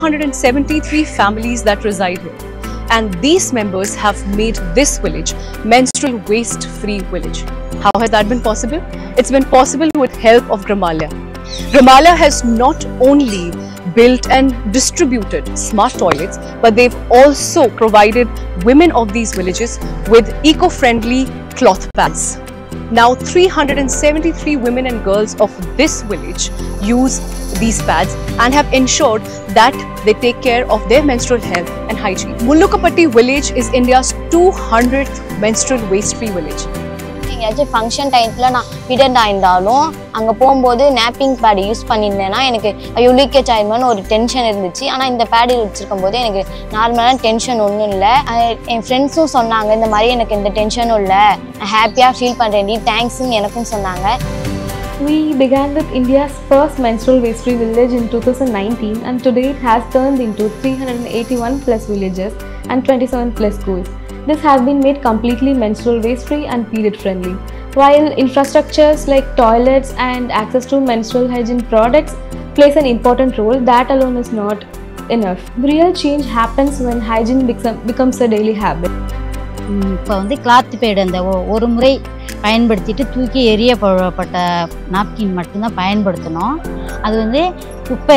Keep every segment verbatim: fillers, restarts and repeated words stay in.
hundred seventy-three families that reside here. And these members have made this village menstrual waste free village. How has that been possible? It's been possible with help of Gramalya. Gramalya has not only built and distributed smart toilets, but they've also provided women of these villages with eco-friendly cloth pads. Now three hundred seventy-three women and girls of this village use these pads and have ensured that they take care of their menstrual health and hygiene. Mullukapatti village is India's two hundredth menstrual waste-free village. எங்கயாச்சும் function டைத்தில் நான் period ஆயிருந்தாலும் அங்கே போகும்போது நேப்பிங் bad use பண்ணியிருந்தேன்னா எனக்கு ஐயோ leakage ஆயிருமான்னு ஒரு tension இருந்துச்சு. ஆனால் இந்த பேடு வச்சுருக்கும் போது எனக்கு நார்மலான டென்ஷன் ஒன்றும் இல்லை. என் ஃப்ரெண்ட்ஸும் சொன்னாங்க இந்த மாதிரி எனக்கு இந்த டென்ஷனும் இல்லை, நான் ஹாப்பியாக ஃபீல் பண்ணுறேன்டி, தேங்க்ஸ்ன்னு எனக்கும் சொன்னாங்க. We began with India's first menstrual waste-free village in two thousand nineteen, and today it has turned into three hundred eighty-one plus villages and twenty-seven plus schools. This has been made completely menstrual waste-free and period-friendly. While infrastructures like toilets and access to menstrual hygiene products plays an important role, that alone is not enough. Real change happens when hygiene becomes a daily habit. இப்போ வந்து cloth pad அந்த ஒரு முறை பயன்படுத்திட்டு தூக்கி எரியப்பட்ட napkin மட்டும்தான் பயன்படுத்தணும். அது வந்து குப்பை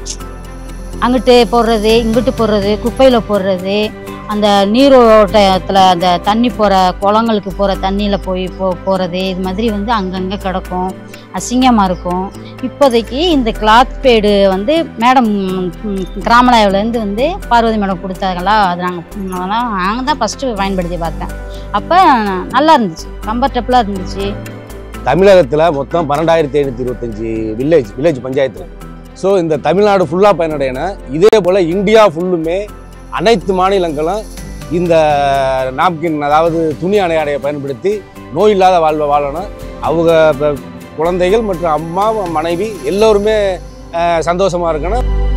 அங்கிட்டு போடுறது இங்கிட்டு போடுறது குப்பையில் போடுறது, அந்த நீரோட்டத்தில் அந்த தண்ணி போகிற குளங்களுக்கு போகிற தண்ணியில் போய் போ போகிறது இது மாதிரி வந்து அங்கங்கே கிடக்கும், அசிங்கமாக இருக்கும். இப்போதைக்கு இந்த கிளாத் பேடு வந்து மேடம் கிராமலாயிலேருந்து வந்து பார்வதி மேடம் கொடுத்தாங்களா, அது நாங்கள் நாங்கள் தான் ஃபஸ்ட்டு பயன்படுத்தி பார்த்தேன். அப்போ நல்லா இருந்துச்சு, கம்ஃபர்டபுளாக இருந்துச்சு. தமிழகத்தில் மொத்தம் பன்னெண்டாயிரத்தி ஐநூற்றி இருபத்தஞ்சி வில்லேஜ் வில்லேஜ் பஞ்சாயத்து. ஸோ இந்த தமிழ்நாடு ஃபுல்லாக பயனடையணும். இதே போல் இந்தியா ஃபுல்லுமே அனைத்து மாநிலங்களும் இந்த நாப்கின் அதாவது துணி அணையாடையை பயன்படுத்தி நோய் இல்லாத வாழ்வை வாழணும். அவங்க குழந்தைகள் மற்றும் அம்மா மனைவி எல்லோருமே சந்தோஷமாக இருக்கணும்.